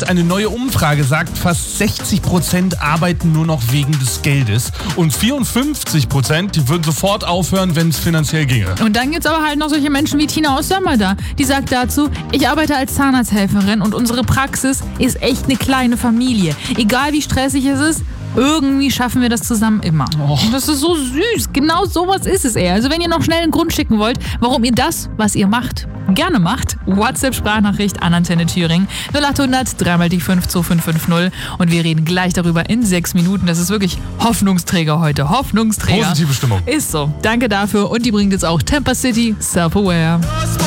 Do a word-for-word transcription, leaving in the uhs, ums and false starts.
gesagt, eine neue Umfrage sagt, fast sechzig Prozent arbeiten nur noch wegen des Geldes. Und vierundfünfzig Prozent, die würden sofort aufhören, wenn es finanziell ginge. Und dann gibt's aber halt noch solche Menschen wie Tina aus Sömmerda. Die sagt dazu, ich arbeite als Zahnarzthelferin und unsere Praxis ist echt eine kleine Familie. Egal wie stressig es ist, irgendwie schaffen wir das zusammen immer. Oh. Und das ist so süß. Genau sowas ist es eher. Also wenn ihr noch schnell einen Grund schicken wollt, warum ihr das, was ihr macht, gerne macht, WhatsApp-Sprachnachricht an Antenne Thüringen null acht hundert drei mal die fünf zwei fünf fünf null und wir reden gleich darüber in sechs Minuten. Das ist wirklich Hoffnungsträger heute. Hoffnungsträger. Positive Stimmung. Ist so. Danke dafür und die bringt jetzt auch Tampa City Self-Aware.